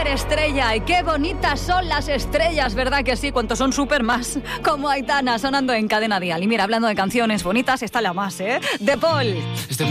Superestrella. Y qué bonitas son las estrellas, ¿verdad que sí? ¿Cuántos son super más? Como Aitana sonando en Cadena Dial. Y mira, hablando de canciones bonitas, está la más, ¿eh? De Paul.